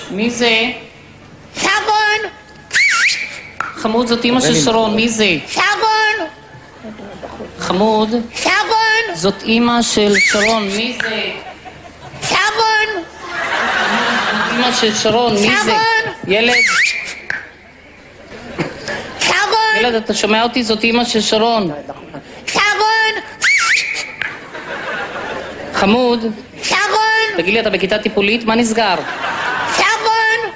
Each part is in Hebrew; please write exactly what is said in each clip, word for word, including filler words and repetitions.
מי זה? שרון! חמוד, זאת אמא של שרון, מי זה? שרון! חמוד, שרון! זאת אמא של שרון, מי זה? שרון! אמא של שרון, מי זה? שרון! ילד, שרון! ילד, אתה שומע אותי? זאת אמא של שרון. שרון! חמוד, שרון! תגיד לי, אתה בכיתה טיפולית? מה נסגר? שרון!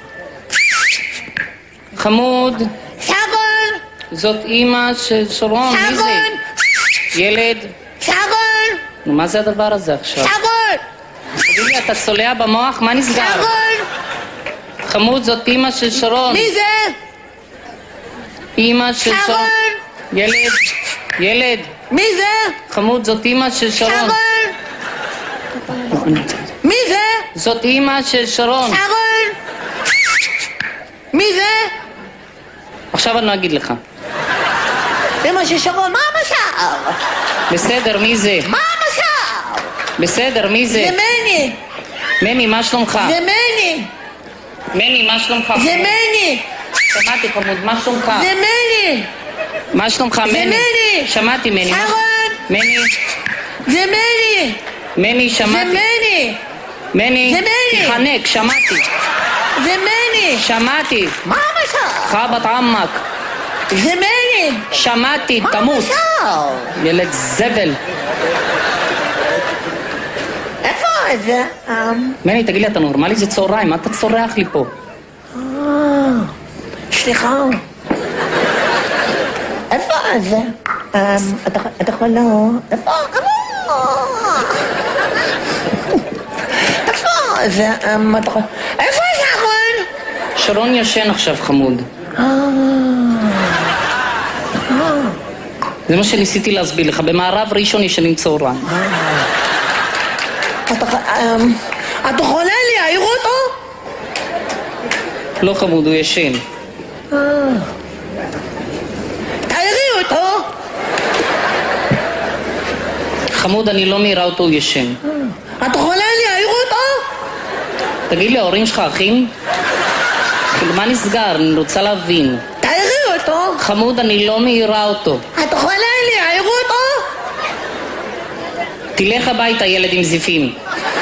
חמוד, שרון! זאת אמא של שרון, מי זה? שרון! ילד, שרון! נו, מה זה הדבר הזה עכשיו? שרון! תגיד לי, אתה צולע במוח? מה נסגר? שרון! חמוד, זאת אמא של שרון. מי זה? אמא של שרון. שרון! ילד, ילד, מי זה? חמוד, זאת אמא של שרון. שרון! מי זה? זאת אמא של שרון. שרון! מי זה? עכשיו אני לא אגיד לך. אמא של שרון, מה המשל? בסדר, מי זה? מה המשל? בסדר, מי זה? זה מני! מני, מה שלומך? זה מני! מני, מה שלומך? זה מני! שמעתי, חמוד, מה שלומך? זה מני! מה שלומך, מני? מני! שמעתי, מני. מה- שרון! מני, זה מני! מני, זה שמעתי. מני! מני, זה מני. תחנק, שמעתי. זה מני! שמעתי. מה המשל? חבת עמק. זה מני! שמעתי, מה תמות. המשל? ילד זבל. איפה זה? מני, תגיד לי, אתה נורמלי? זה צהריים, מה אתה צורח לי פה? אה, סליחה. איפה זה? אה, אתה אתה יכול לא... איפה? איפה זה? אה, אתה יכול... איפה שרון? שרון ישן עכשיו, חמוד. אה... זה מה שניסיתי להסביר לך. במערב ראשון ישנים צהריים. אתה אתה יכולה להעיר אותו? לא, חמוד, הוא ישן. תעירי אותו. חמוד, אני לא מעירה אותו, הוא ישן. את יכולה להעיר אותו? תגיד לי, ההורים שלך אחים? כאילו, מה נסגר? אני רוצה להבין. תעירי אותו. חמוד, אני לא מעירה אותו. את יכולה להעיר אותו? תלך הביתה, ילד עם זיפים.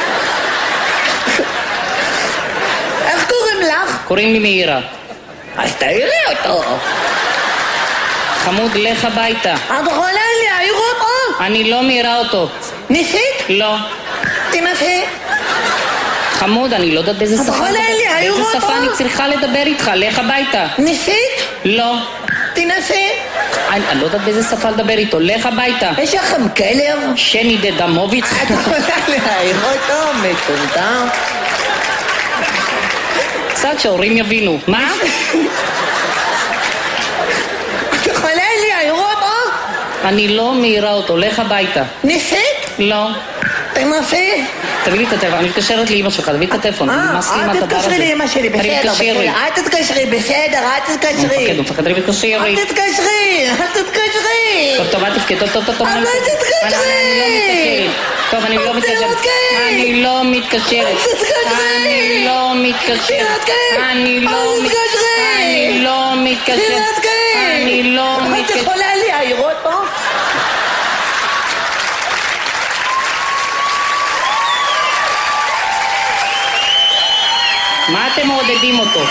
איך קוראים לך? קוראים לי מאירה. אז תעירי אותו. חמוד, לך הביתה. את יכולה להעיר אותו? אני לא מעירה אותו. ניסית? לא. תנסי. חמוד, אני לא יודעת באיזה את שפה... יכולה להעיר באיזה אותו? שפה אני צריכה לדבר איתך? לך הביתה. ניסית? לא. תנסי. אני אני לא יודעת באיזה שפה לדבר איתו. לך הביתה. יש לכם כלב? שני דדמוביץ. את יכולה להעיר אותו? מטומטם. קצת שההורים יבינו. מה? את יכולה להעיר אותו? אני לא מעירה אותו. לך הביתה. ניסית? לא. תנסי. תביא לי את הטלפון, אני מתקשרת לאמא שלך, תביא את הטלפון. נמאס לי עם אל הדבר הזה. תתקשרי לאמא שלי, אני בסדר, מתקשר לי. בסדר. אל תתקשרי, בסדר, אל הוא תתקשרי. מפחד, הוא מפחד, אני מתקשר לי. אל תתקשרי, אל תתקשרי. טוב, טוב, אל תפקד, טוב, טוב, טוב, טוב. אבל אני- תתקשרי. טוב, אני לא אבל מתקשרת. תתקשרי. אני לא מתקשרת. תתקשרי. אני לא מתקשרת. תתקשרי. אני לא אבל מת- תתקשרי. אני לא מתקשרת. תתקשרי. אני לא את מתקשרת. יכולה להעיר אותו? מה אתם מעודדים אותו?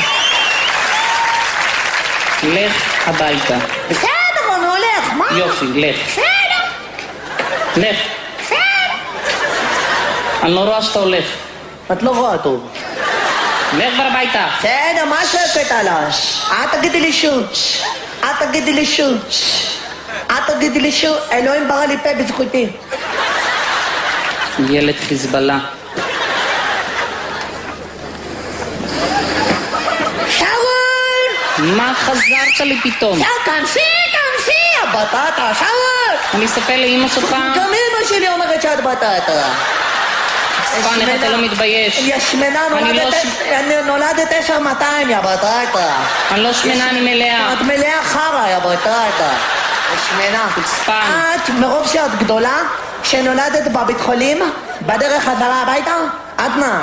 לך הביתה. בסדר, הוא הולך, מה? יופי, לך. בסדר, לך. בסדר. אני לא רואה שאתה הולך. את לא רואה טוב. לך כבר הביתה. בסדר, מה שקט עליי? אל תגידי לי שוב. אל תגידי לי שוב. אל תגידי לי שוב. אלוהים ברא לי פה בזכותי. ילד חיזבאללה. שרון! מה חזרת לי פתאום? שרון, כנסי, כנסי, הבטטה, שרון! אני אספר לאמא שלך? גם אמא שלי אומרת שאת בטטה. ספן, איך אתה לא מתבייש? היא שמנה, אני לא ש- נולדת עשר מאתיים, יא בטטה. אני לא שמנה, אני מלאה. את מלאה חרא, יא בטטה. את שמנה. חוצפן. את, מרוב שאת גדולה, כשנולדת בבית חולים, בדרך חזרה הביתה, את מה?